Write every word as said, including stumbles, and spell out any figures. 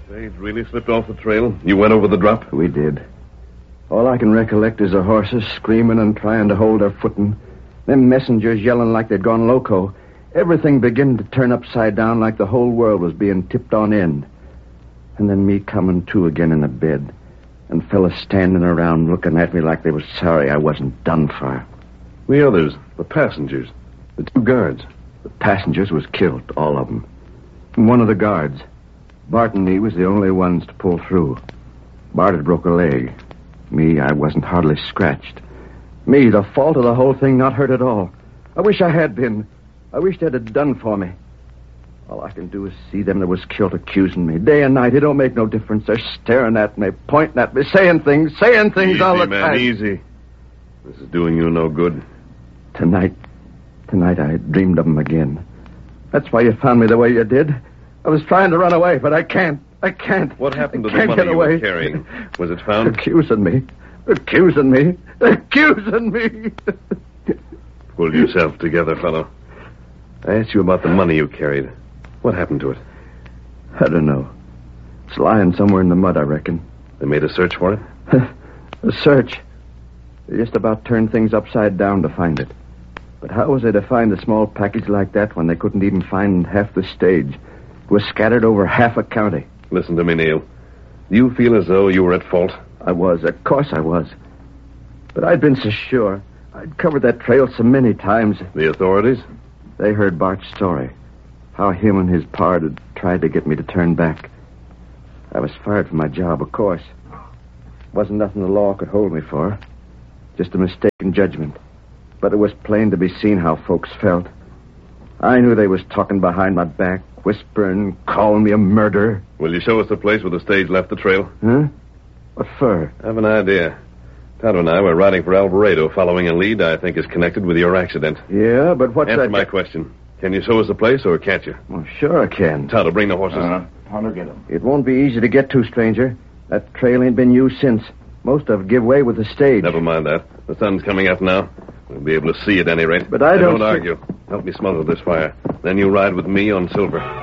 Sage really slipped off the trail? You went over the drop? We did. All I can recollect is the horses screaming and trying to hold their footing. Them messengers yelling like they'd gone loco. Everything beginning to turn upside down like the whole world was being tipped on end. And then me coming to again in the bed. And fellas standing around looking at me like they was sorry I wasn't done for. The others, the passengers, the two guards. The passengers was killed, all of them. And one of the guards, Bart and me, was the only ones to pull through. Bart had broke a leg. Me, I wasn't hardly scratched. Me, the fault of the whole thing, not hurt at all. I wish I had been. I wish they'd have done for me. All I can do is see them that was killed accusing me. Day and night, it don't make no difference. They're staring at me, pointing at me, saying things, saying things easy, all the man, time. Easy, This is doing you no good. Tonight, tonight I dreamed of them again. That's why you found me the way you did. I was trying to run away, but I can't. I can't. What happened to I the can't money get you away. were carrying? Was it found? Accusing me. Accusing me. Accusing me. Pull yourself together, fellow. I asked you about the money you carried. What happened to it? I don't know. It's lying somewhere in the mud, I reckon. They made a search for it? A search. They just about turned things upside down to find it. But how was they to find a small package like that when they couldn't even find half the stage? It was scattered over half a county. Listen to me, Neil. Do you feel as though you were at fault? I was. Of course I was. But I'd been so sure. I'd covered that trail so many times. The authorities? They heard Bart's story. How him and his pard had tried to get me to turn back. I was fired from my job, of course. Wasn't nothing the law could hold me for. Just a mistaken judgment. But it was plain to be seen how folks felt. I knew they was talking behind my back, whispering, calling me a murderer. Will you show us the place where the stage left the trail? Huh? What for? I have an idea. Tonto and I were riding for Alvarado, following a lead I think is connected with your accident. Yeah, but what's Answer that... my question. Can you show us the place, or can't you? Well, sure I can. Tonto, bring the horses. Uh, Tonto, get them. It won't be easy to get to, stranger. That trail ain't been used since. Most of it give way with the stage. Never mind that. The sun's coming up now. We'll be able to see at any rate. But I Now, don't don't see- argue. Help me smother this fire. Then you ride with me on Silver.